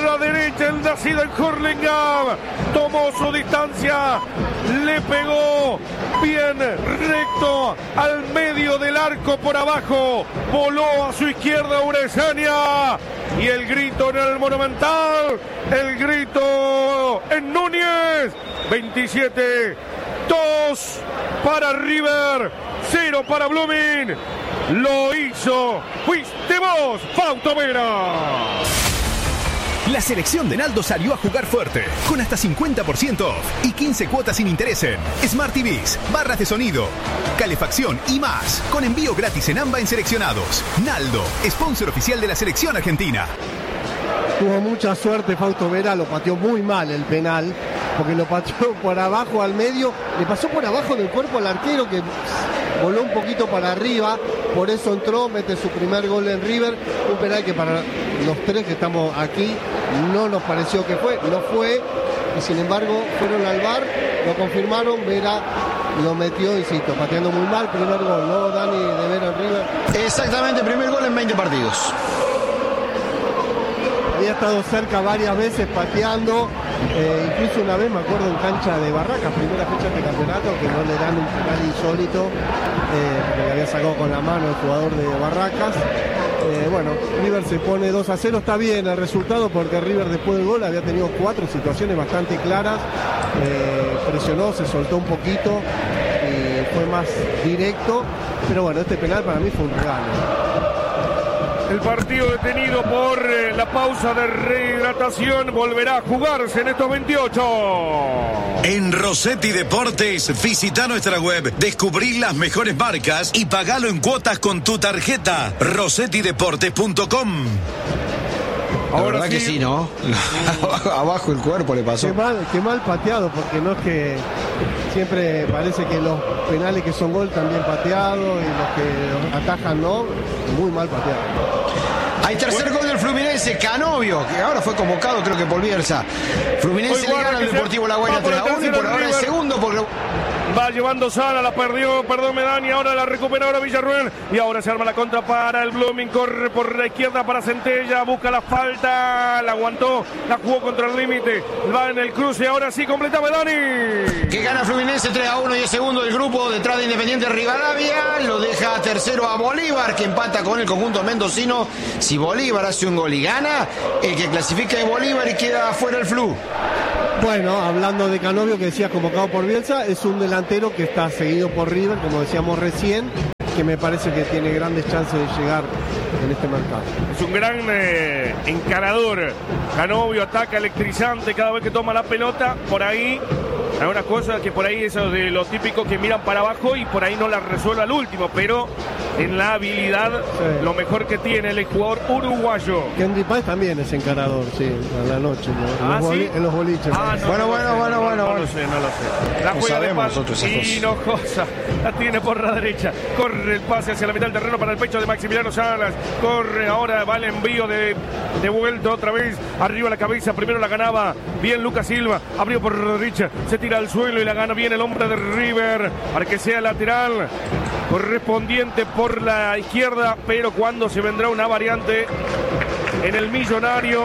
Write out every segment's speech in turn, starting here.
la derecha, el nacido en Hurlingham. Tomó su distancia, le pegó bien recto al medio del arco por abajo. Voló a su izquierda Ureña. Y el grito en el Monumental, el grito en Núñez. 27, 2 para River, 0 para Blooming. Lo hizo, fuiste vos, Fausto Vera. La selección de Naldo salió a jugar fuerte, con hasta 50% off y 15 cuotas sin interés en Smart TVs, barras de sonido, calefacción y más, con envío gratis en AMBA en seleccionados. Naldo, sponsor oficial de la selección argentina. Tuvo mucha suerte Fausto Vera, lo pateó muy mal el penal, porque lo pateó por abajo al medio, le pasó por abajo del cuerpo al arquero que voló un poquito para arriba, por eso entró, mete su primer gol en River, un penal que para los tres que estamos aquí no nos pareció que fue, no fue, y sin embargo fueron al VAR, lo confirmaron, Vera lo metió, insisto, pateando muy mal, primer gol, ¿no, Dani, de Vera en River? Exactamente, primer gol en 20 partidos. Había estado cerca varias veces pateando, incluso una vez me acuerdo en cancha de Barracas, primera fecha de campeonato, que no le dan un penal insólito, porque le había sacado con la mano el jugador de Barracas. Bueno, River se pone 2-0, está bien el resultado porque River después del gol había tenido 4 situaciones bastante claras, presionó, se soltó un poquito y fue más directo, pero bueno, este penal para mí fue un regalo. El partido detenido por la pausa de rehidratación volverá a jugarse en estos 28. En Rossetti Deportes, visita nuestra web, descubrí las mejores marcas y pagalo en cuotas con tu tarjeta. rossettideportes.com. La verdad sí, que sí, ¿no? Abajo el cuerpo le pasó. Qué mal pateado, porque no es que siempre parece que los penales que son gol también pateados y los que atajan no, muy mal pateado. Hay tercer gol del Fluminense, Canovio, que ahora fue convocado creo que por Bielsa. Fluminense le gana al Deportivo La Guaira 3-1 y por ahora el segundo porque... Va llevando Sala, la perdió, perdón Medani, ahora la recupera ahora Villarruel y ahora se arma la contra para el Blooming, corre por la izquierda para Centella, busca la falta, la aguantó, la jugó contra el límite, va en el cruce, ahora sí completa Medani. Que gana Fluminense 3-1 y es segundo del grupo detrás de Independiente Rivadavia, lo deja tercero a Bolívar que empata con el conjunto mendocino. Si Bolívar hace un gol y gana, el que clasifica es Bolívar y queda afuera el Flu. Bueno, hablando de Canovio, que decía convocado por Bielsa, es un delantero que está seguido por River, como decíamos recién, que me parece que tiene grandes chances de llegar en este mercado. Es un gran encarador. Canovio ataca electrizante cada vez que toma la pelota. Por ahí hay una cosa que por ahí es de los típicos que miran para abajo y por ahí no la resuelve al último, pero en la habilidad sí, lo mejor que tiene el jugador uruguayo. Kendry Páez también es encarador, sí, a la noche, ¿no? ¿Sí? En los boliches. No, bueno. No lo sé. La no juega de nosotros Hinojosa, la tiene por la derecha, corre el pase hacia la mitad del terreno para el pecho de Maximiliano Salas, corre ahora, va el envío de vuelta otra vez, arriba la cabeza, primero la ganaba bien Lucas Silva, abrió por la derecha, se tira al suelo y la gana bien el hombre de River, para que sea lateral, correspondiente por la izquierda, pero cuando se vendrá una variante en el Millonario,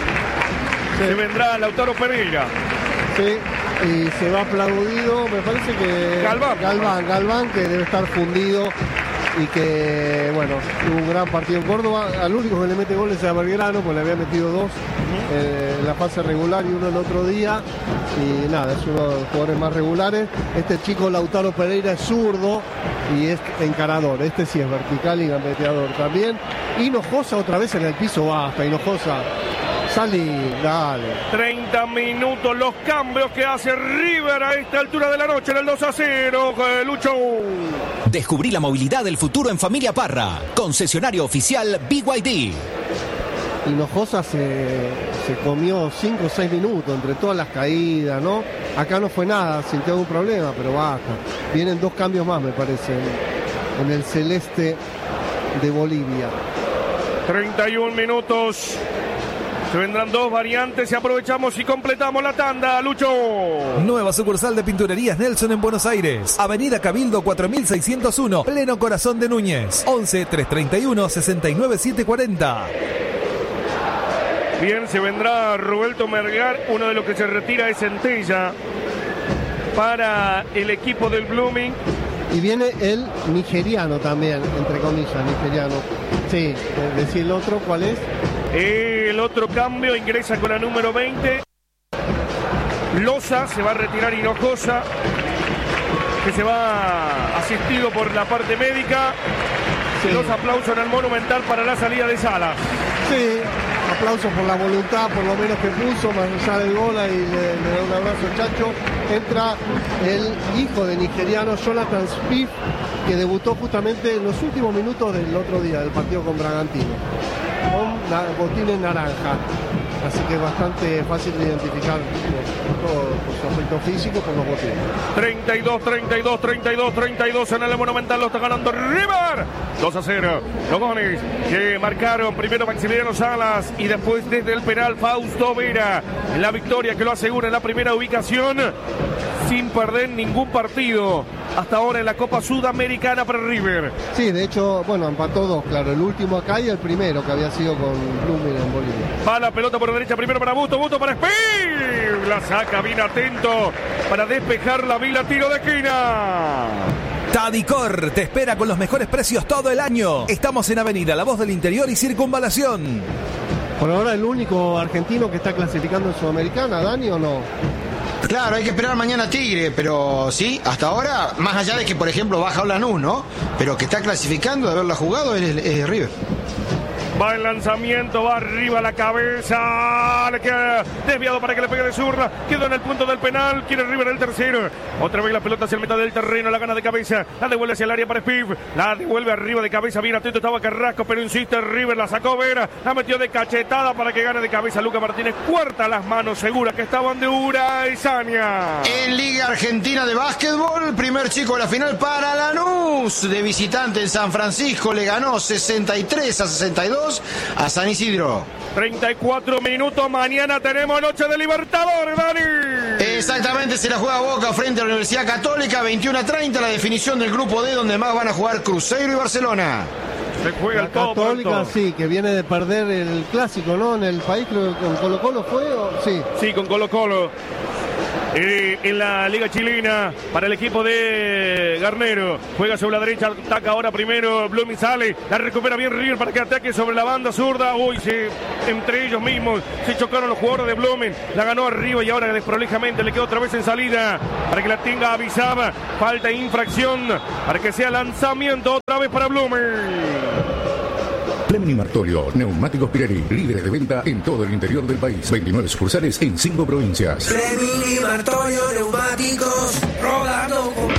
se vendrá Lautaro Pereira. Sí, y se va aplaudido, me parece que Galván, que debe estar fundido y que, bueno, tuvo un gran partido en Córdoba. Al único que le mete goles es a Belgrano, pues le había metido 2 en la fase regular y uno el otro día. Y nada, es uno de los jugadores más regulares. Este chico Lautaro Pereira es zurdo y es encarador. Este sí es vertical y gambeteador también. Hinojosa otra vez en el piso, basta, Hinojosa. Salí, dale. 30 minutos los cambios que hace River a esta altura de la noche en el 2-0, Lucho. Descubrí la movilidad del futuro en Familia Parra, concesionario oficial BYD. Hinojosa se comió 5 o 6 minutos entre todas las caídas, ¿no? Acá no fue nada, sintió algún problema, pero basta. Vienen 2 cambios más, me parece, en el celeste de Bolivia. 31 minutos. Se vendrán 2 variantes y aprovechamos y completamos la tanda, Lucho. Nueva sucursal de Pinturerías Nelson en Buenos Aires. Avenida Cabildo 4601, pleno corazón de Núñez. 11 331 69740. Bien, se vendrá Roberto Melgar. Uno de los que se retira es Centella para el equipo del Blooming. Y viene el nigeriano también, entre comillas, nigeriano. Sí, decir el otro, ¿cuál es? El otro cambio ingresa con la número 20. Loza, se va a retirar Hinojosa, que se va asistido por la parte médica. Sí. Los aplausos en el Monumental para la salida de Salas. Sí, aplausos por la voluntad, por lo menos que puso, más allá del gol, y le da un abrazo al Chacho. Entra el hijo de nigeriano, Jonathan Spieth, que debutó justamente en los últimos minutos del otro día, del partido con Bragantino, con botines naranja. Así que es bastante fácil de identificar por su aspecto físico, por los botines. 32 en el Monumental, lo está ganando River. 2-0. Los goles que marcaron primero Maximiliano Salas y después desde el penal Fausto Vera. La victoria que lo asegura en la primera ubicación sin perder ningún partido hasta ahora en la Copa Sudamericana para River. Sí, de hecho, bueno, empató 2, claro, el último acá y el primero que había sido con Blooming en Bolivia. Va la pelota por la derecha, primero para Busto para Spieth. La saca bien atento para despejar la vila, tiro de esquina. Tadicor te espera con los mejores precios todo el año. Estamos en Avenida La Voz del Interior y Circunvalación. Por ahora el único argentino que está clasificando en Sudamericana, ¿Dani, o no? Claro, hay que esperar mañana a Tigre, pero sí, hasta ahora, más allá de que, por ejemplo, baja Lanús, ¿no? Pero que está clasificando de haberla jugado es River. Va el lanzamiento, va arriba la cabeza, le queda desviado para que le pegue de zurda, quedó en el punto del penal, quiere River el tercero, otra vez la pelota hacia el mitad del terreno, la gana de cabeza, la devuelve hacia el área para Spieth, la devuelve arriba de cabeza, bien atento estaba Carrasco, pero insiste River, la sacó Vera, la metió de cachetada para que gane de cabeza Luca Martínez, cuarta las manos seguras que estaban de Uraizania. En Liga Argentina de Básquetbol, primer chico de la final para Lanús, de visitante en San Francisco, le ganó 63-62 a San Isidro. 34 minutos, mañana tenemos Noche de Libertadores, Dani. Exactamente, se la juega Boca frente a la Universidad Católica, 21-30, la definición del grupo D, donde más van a jugar Cruzeiro y Barcelona. Se juega el todo. Católica, sí, que viene de perder el clásico, ¿no? En el país, creo que con Colo-Colo fue, sí. Sí, con Colo-Colo. En la Liga Chilena para el equipo de Garnero, juega sobre la derecha, ataca ahora primero Blooming, sale, la recupera bien River para que ataque sobre la banda zurda. Uy, entre ellos mismos se chocaron los jugadores de Blooming, la ganó arriba y ahora desprolijamente le quedó otra vez en salida para que la tenga avisada, falta infracción para que sea lanzamiento otra vez para Blooming. Fleming y Martorio, Neumáticos Pirelli, líderes de venta en todo el interior del país. 29 sucursales en 5 provincias. Fleming y Martorio, Neumáticos, rodando con...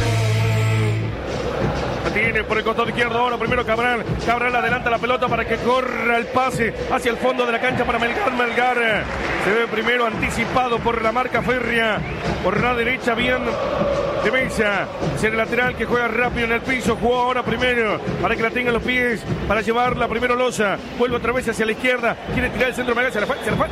Tiene por el costado izquierdo ahora primero Cabral adelanta la pelota para que corra el pase hacia el fondo de la cancha para Melgar se ve primero anticipado por la marca férrea por la derecha, bien de Mesa hacia el lateral que juega rápido en el piso, jugó ahora primero para que la tenga en los pies, para llevarla primero Loza, vuelve otra vez hacia la izquierda, quiere tirar el centro, se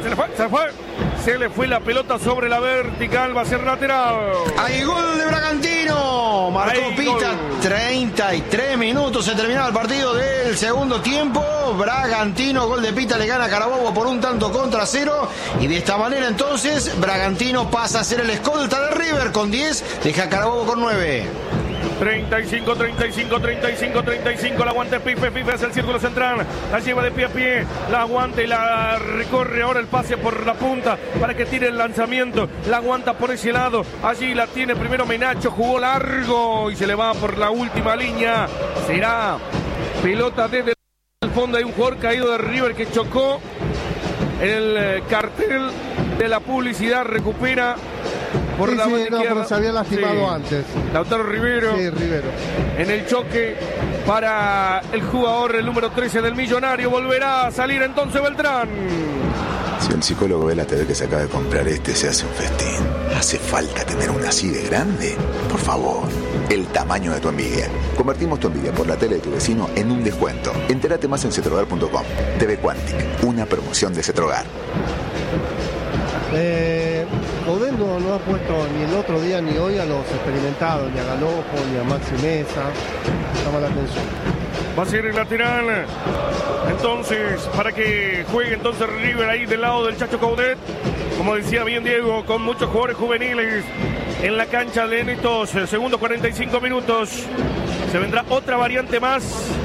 le fue la pelota sobre la vertical, va a ser lateral. Hay gol de Bragantino, marcó Pita, 33 minutos, se terminaba el partido del segundo tiempo. Bragantino, gol de Pita, le gana a Carabobo por 1-0, y de esta manera entonces Bragantino pasa a ser el escolta de River con 10, deja a Carabobo con 9. 35, la aguanta Pipe hacia el círculo central, la lleva de pie a pie, la aguanta y la recorre ahora el pase por la punta para que tire el lanzamiento, la aguanta por ese lado, allí la tiene primero Menacho, jugó largo y se le va por la última línea, será pelota desde el fondo, hay un jugador caído de River que chocó en el cartel de la publicidad, recupera por la banda izquierda. Pero se había lastimado antes. Lautaro Rivero. Sí, Rivero. En el choque para el jugador, el número 13 del Millonario. Volverá a salir entonces Beltrán. Si el psicólogo ve la TV que se acaba de comprar se hace un festín. ¿Hace falta tener una así de grande? Por favor, el tamaño de tu envidia. Convertimos tu envidia por la tele de tu vecino en un descuento. Entérate más en cetrogar.com. TV Quantic, una promoción de Cetrogar. Coudet no ha puesto ni el otro día ni hoy a los experimentados, ni a Galopo, ni a Maxi Mesa. Llama la atención. Va a ser el lateral. Entonces, para que juegue entonces River ahí del lado del Chacho Coudet. Como decía bien Diego, con muchos jugadores juveniles en la cancha en estos segundos 45 minutos. Se vendrá otra variante más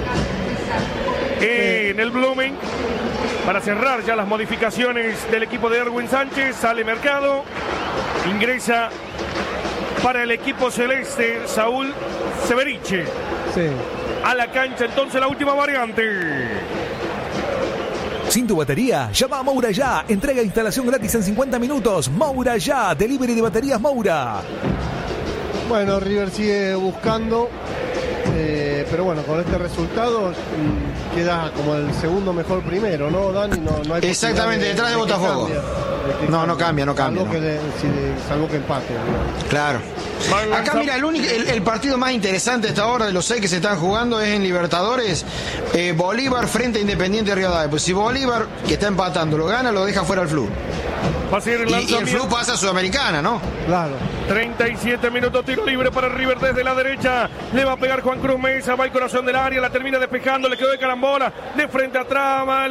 en el Blooming para cerrar ya las modificaciones del equipo de Erwin Sánchez. Sale Mercado, ingresa para el equipo celeste Saúl Severiche. Sí. A la cancha entonces la última variante. Sin tu batería, llama a Moura Ya. Entrega e instalación gratis en 50 minutos. Moura Ya, delivery de baterías Moura. Bueno, River sigue buscando, pero bueno, con este resultado queda como el segundo mejor primero, ¿no, Dani? No hay exactamente, detrás de Botafogo. No cambia. Salvo que empate, ¿no? Claro. Acá mira, el partido más interesante a esta hora de los 6 que se están jugando es en Libertadores. Bolívar frente a Independiente Rivadavia. Pues si Bolívar, que está empatando, lo gana, lo deja fuera al Flu. Va a ser el y el Flu pasa a Sudamericana, ¿no? Claro. 37 minutos, tiro libre para River desde la derecha. Le va a pegar Juan Cruz Mesa, va al corazón del área, la termina despejando, le quedó de carambola, de frente a trama.